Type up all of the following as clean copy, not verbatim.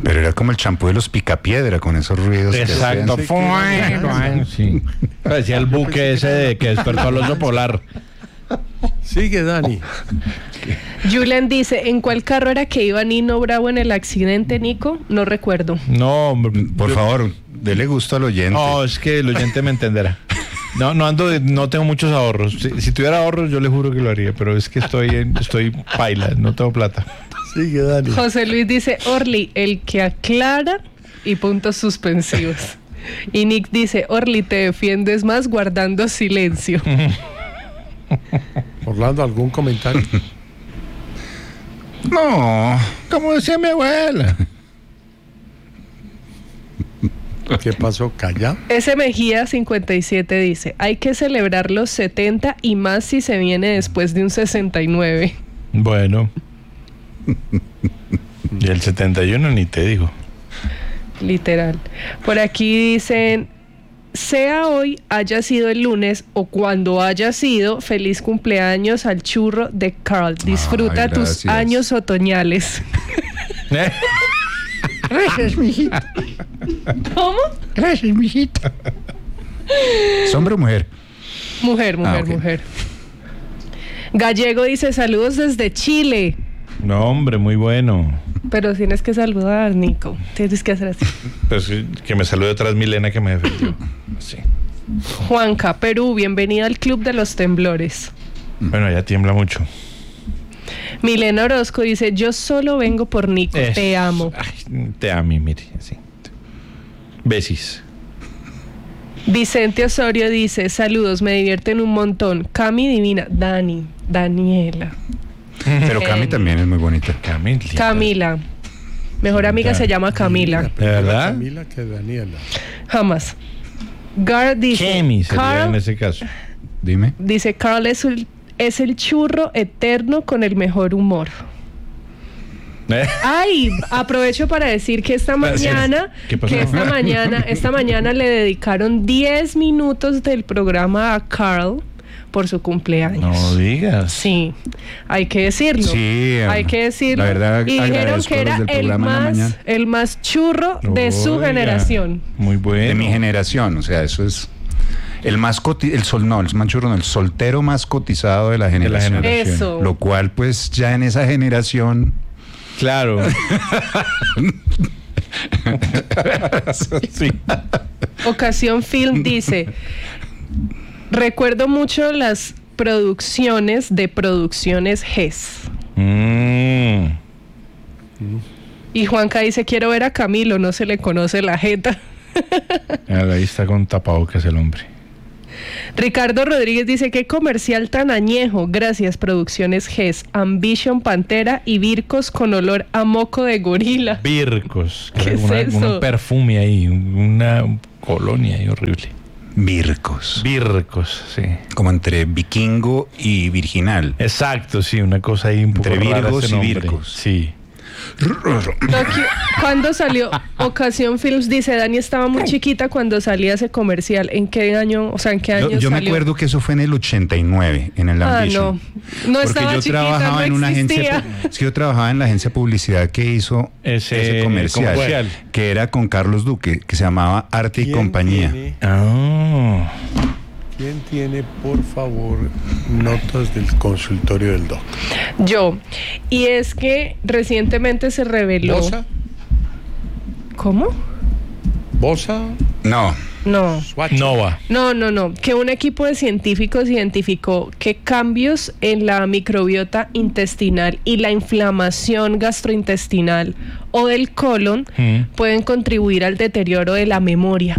Pero era como el champú de los Picapiedra, con esos ruidos. Exacto. Sí. Parecía el buque ese que despertó al oso polar. Sigue, Dani. Julian dice, ¿en cuál carro era que iba Nino Bravo en el accidente, Nico? No recuerdo. No, Por favor, dele gusto al oyente. No, es que el oyente me entenderá. No tengo muchos ahorros. Si tuviera ahorros, yo le juro que lo haría, pero es que estoy paila, no tengo plata. Sigue, Dani. José Luis dice, Orly, el que aclara y puntos suspensivos. Y Nick dice, Orly, te defiendes más guardando silencio. Orlando, ¿algún comentario? No, como decía mi abuela. ¿Qué pasó? ¿Callado? Ese Mejía 57 dice, hay que celebrar los 70 y más si se viene después de un 69. Bueno. Y el 71 ni te digo. Literal. Por aquí dicen, sea hoy, haya sido el lunes o cuando haya sido, feliz cumpleaños al churro de Carl. Disfruta Ay, tus gracias. años otoñales. Gracias, mijito. ¿Cómo? Gracias, mijito. ¿Es hombre o mujer? Mujer. Ok. Mujer. Gallego dice, saludos desde Chile. No, hombre, muy bueno. Pero tienes que saludar, Nico. Tienes que hacer así. Pues que me salude atrás Milena que me defendió. Sí. Juanca, Perú, bienvenida al Club de los Temblores. Bueno, ya tiembla mucho. Milena Orozco dice, yo solo vengo por Nico, te amo. Ay, te amo, mire, así. Besis. Vicente Osorio dice, saludos, me divierten un montón. Cami divina, Daniela. Pero Cami también es muy bonita. Camila. Mejor amiga se llama Camila. ¿De verdad? Camila que Daniela. Jamás. Gar dice, Kemi sería Carl, en ese caso. Dime. dice, Carl es el churro eterno con el mejor humor. Ay, aprovecho para decir que esta mañana, ¿Qué pasó? esta mañana le dedicaron 10 minutos del programa a Carl por su cumpleaños. No digas. Sí, hay que decirlo. Sí, hay que decirlo. la verdad, y dijeron agradezco que a los era del programa en la mañana. el más churro de su Oiga, generación. Muy bueno. De mi generación, o sea, eso es el más el soltero más cotizado de la generación. generación. Eso. Lo cual, pues, ya en esa generación. Claro. Sí. Ocasión Film dice, recuerdo mucho las producciones de Producciones GES. Y Juanca dice, quiero ver a Camilo, no se le conoce la jeta. Ahí está con tapabocas el hombre. Ricardo Rodríguez dice, qué comercial tan añejo. Gracias, Producciones GES, Ambition Pantera y Vircos con olor a moco de gorila. Vircos. ¿Qué es eso? Un perfume ahí, una colonia ahí horrible. Vircos. Vircos, sí. Como entre vikingo y virginal. Exacto, sí, una cosa ahí un poco Entre rara Virgos ese y nombre. Vircos. Sí. ¿Cuándo salió Ocasión Films? Dice, Dani estaba muy chiquita cuando salía ese comercial. ¿En qué año? O sea, ¿en qué año Yo me salió? acuerdo que eso fue en el 89, en el Ambition. No Porque estaba yo chiquita, trabajaba no en una existía. agencia, es que yo trabajaba en la agencia de publicidad que hizo ese comercial, que era con Carlos Duque, que se llamaba Arte y Compañía. ¿Quién tiene, por favor, notas del consultorio del doc? Yo. Y es que recientemente se reveló... ¿Bosa? ¿Cómo? ¿Bosa? No. No. Nova. No. Que un equipo de científicos identificó que cambios en la microbiota intestinal y la inflamación gastrointestinal o del colon pueden contribuir al deterioro de la memoria.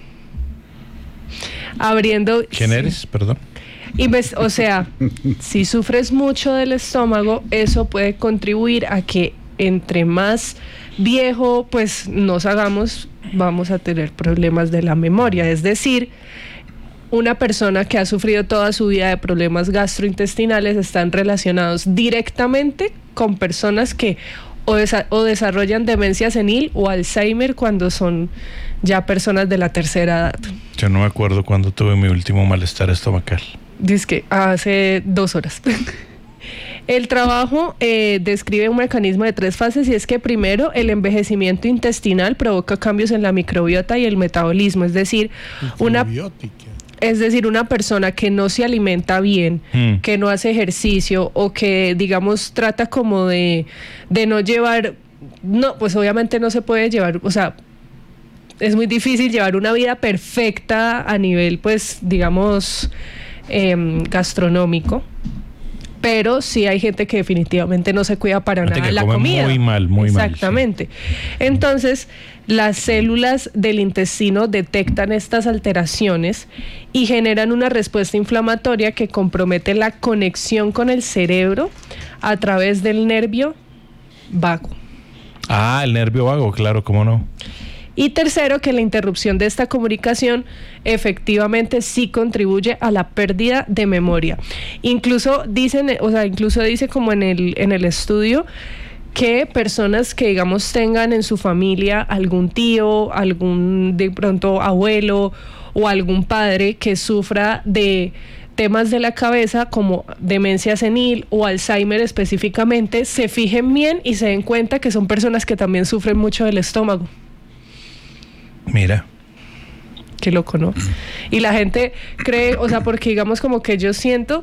Abriendo... ¿Quién eres? Perdón. O sea, si sufres mucho del estómago, eso puede contribuir a que entre más viejo pues nos hagamos, vamos a tener problemas de la memoria. Es decir, una persona que ha sufrido toda su vida de problemas gastrointestinales están relacionados directamente con personas que o desarrollan demencia senil o Alzheimer cuando son ya personas de la tercera edad. Yo no me acuerdo cuándo tuve mi último malestar estomacal. Dice que hace 2 horas. El trabajo describe un mecanismo de 3 fases y es que primero el envejecimiento intestinal provoca cambios en la microbiota y el metabolismo, es decir, una persona que no se alimenta bien, que no hace ejercicio o que digamos trata como de no llevar, no, pues obviamente no se puede llevar, o sea, es muy difícil llevar una vida perfecta a nivel pues digamos gastronómico. Pero sí hay gente que definitivamente no se cuida para nada de la comida. Muy mal. Exactamente. Sí. Entonces, las células del intestino detectan estas alteraciones y generan una respuesta inflamatoria que compromete la conexión con el cerebro a través del nervio vago. Ah, el nervio vago, claro, cómo no. Y tercero, que la interrupción de esta comunicación efectivamente sí contribuye a la pérdida de memoria. Incluso dice como en el estudio que personas que digamos tengan en su familia algún tío, algún de pronto abuelo o algún padre que sufra de temas de la cabeza como demencia senil o Alzheimer específicamente, se fijen bien y se den cuenta que son personas que también sufren mucho del estómago. Mira. Qué loco, ¿no? Y la gente cree, o sea, porque digamos como que yo siento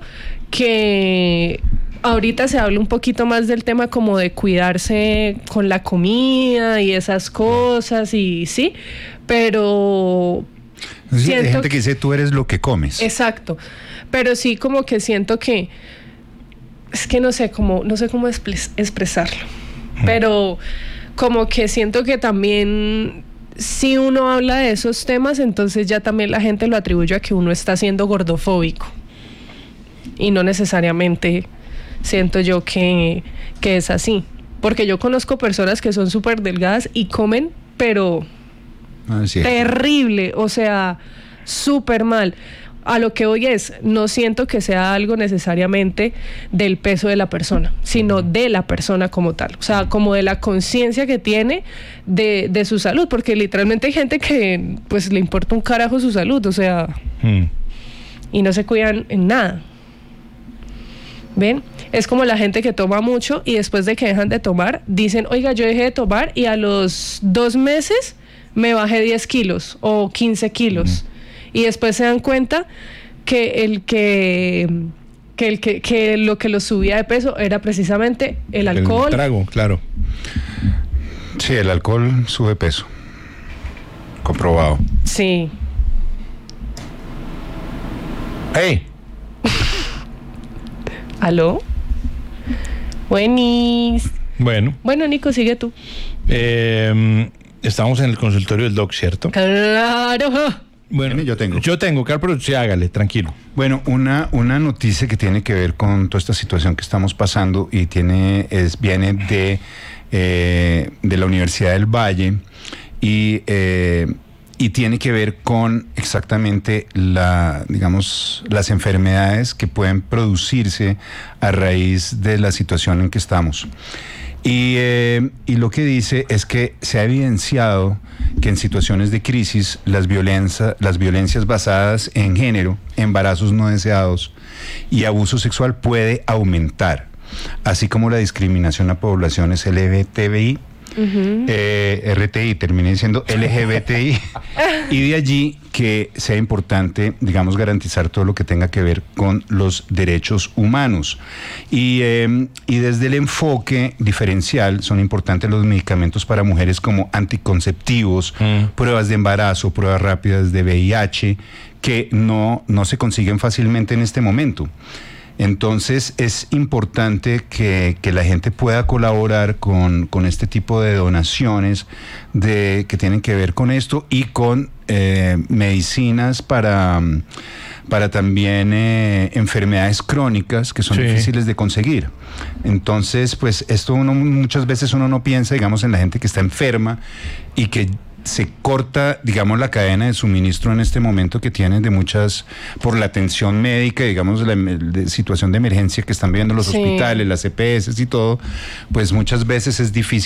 que ahorita se habla un poquito más del tema como de cuidarse con la comida y esas cosas y sí, pero sí, hay gente que dice tú eres lo que comes. Exacto, pero sí como que siento que es que no sé cómo expresarlo, pero como que siento que también si uno habla de esos temas, entonces ya también la gente lo atribuye a que uno está siendo gordofóbico. Y no necesariamente siento yo que es así. Porque yo conozco personas que son súper delgadas y comen, pero terrible, o sea, súper mal. A lo que hoy no siento que sea algo necesariamente del peso de la persona, sino de la persona como tal. O sea, como de la conciencia que tiene de su salud, porque literalmente hay gente que pues le importa un carajo su salud, o sea, y no se cuidan en nada. ¿Ven? Es como la gente que toma mucho y después de que dejan de tomar, dicen, oiga, yo dejé de tomar y a los 2 meses me bajé 10 kilos o 15 kilos. Y después se dan cuenta que lo que los subía de peso era precisamente el alcohol. El trago, claro. Sí, el alcohol sube peso. Comprobado. Sí. ¡Hey! ¿Aló? Buenis. Bueno, Nico, sigue tú. Estamos en el consultorio del doc, ¿cierto? Claro. Bueno, yo tengo, Carlos, sí, hágale, tranquilo. Bueno, una noticia que tiene que ver con toda esta situación que estamos pasando y viene de la Universidad del Valle y tiene que ver con exactamente las enfermedades que pueden producirse a raíz de la situación en que estamos. Y lo que dice es que se ha evidenciado que en situaciones de crisis las violencias basadas en género, embarazos no deseados y abuso sexual puede aumentar, así como la discriminación a poblaciones LGBTI, RTI, terminé diciendo LGBTI, y de allí que sea importante, digamos, garantizar todo lo que tenga que ver con los derechos humanos. Y desde el enfoque diferencial son importantes los medicamentos para mujeres como anticonceptivos, pruebas de embarazo, pruebas rápidas de VIH, que no se consiguen fácilmente en este momento. Entonces es importante que la gente pueda colaborar con este tipo de donaciones que tienen que ver con esto y con medicinas para también enfermedades crónicas que son difíciles de conseguir. Entonces, pues esto muchas veces uno no piensa, digamos, en la gente que está enferma y que se corta, digamos, la cadena de suministro en este momento que tienen por la atención médica, digamos, la situación de emergencia que están viviendo los hospitales, las EPS y todo, pues muchas veces es difícil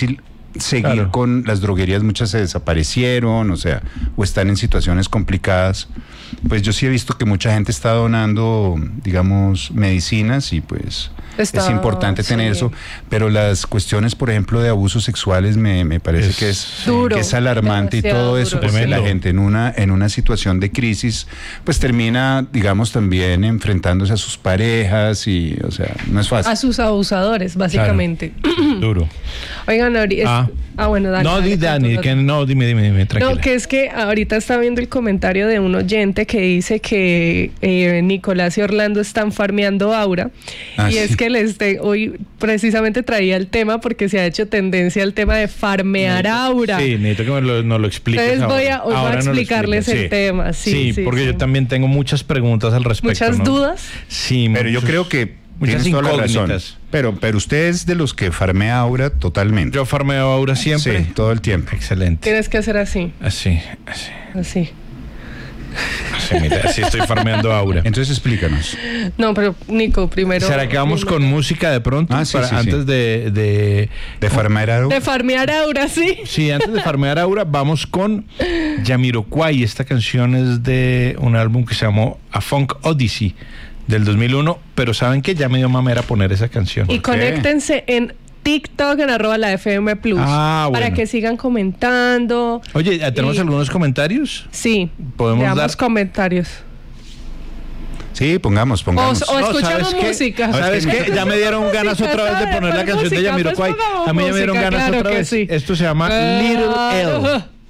seguir Claro. con las droguerías, muchas se desaparecieron, o sea, o están en situaciones complicadas. Pues yo sí he visto que mucha gente está donando, digamos, medicinas y pues es importante tener sí. eso, pero las cuestiones, por ejemplo, de abusos sexuales me parece que es duro, que es alarmante y demasiado todo eso, duro. porque la Tremendo. gente en una situación de crisis, pues termina, digamos, también enfrentándose a sus parejas y, o sea, no es fácil. A sus abusadores, básicamente. Duro. Oigan, bueno, dale. No, dale, Dani, cuéntanos. que no, dime, tranquila. No, que es que ahorita está viendo el comentario de un oyente que dice que Nicolás y Orlando están farmeando aura. Ah, y sí. es que hoy precisamente traía el tema porque se ha hecho tendencia al tema de farmear aura. Sí, necesito que nos lo expliques. Entonces ahora. voy a Ahora nos lo explicarles el explicas, tema. Sí, sí, porque sí. yo también tengo muchas preguntas al respecto. Muchas ¿no? dudas. Sí, Pero yo creo que muchas tienes toda la razón. incógnitas. Pero usted es de los que farmea aura totalmente. Yo farmeo aura siempre. Sí, todo el tiempo. Excelente. Tienes que hacer así, Así. así. Mira, así estoy farmeando aura. Entonces explícanos. No, pero Nico, primero. ¿Será que vamos con música de pronto? Ah, sí, sí, sí. Antes de ¿De farmear aura? De farmear aura, sí. Sí, antes de farmear aura, vamos con Jamiroquai. Esta canción es de un álbum que se llamó A Funk Odyssey del 2001, pero ¿saben que ya me dio mamera poner esa canción? Y qué? conéctense en TikTok en @lafm Plus Bueno. para que sigan comentando. Oye, ¿tenemos Y- algunos comentarios? Sí, Podemos veamos dar- comentarios. Sí, pongamos. O No, escuchamos ¿sabes qué? música. ¿Sabes qué? Ya me dieron ganas otra vez de poner la canción de Jamiroquai. A mí ya me dieron ganas otra vez. Esto se llama Little L.